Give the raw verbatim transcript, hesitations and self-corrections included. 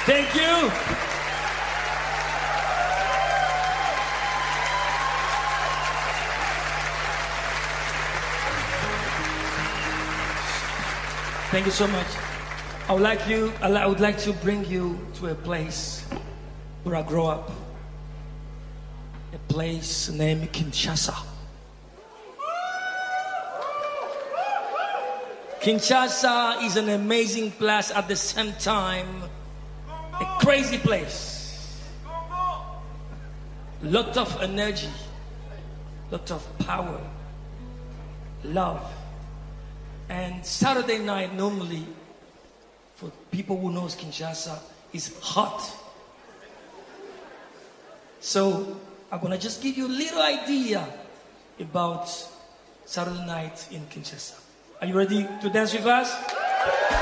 Thank you. Thank you so much. I would like you. I would like to bring you to a place where I grew up. A place named Kinshasa. Kinshasa is an amazing place, at the same time a crazy place. Lot of energy, lot of power, love. And Saturday night normally, for people who knows Kinshasa, is hot. So I'm gonna just give you a little idea about Saturday night in Kinshasa. Are you ready to dance with us?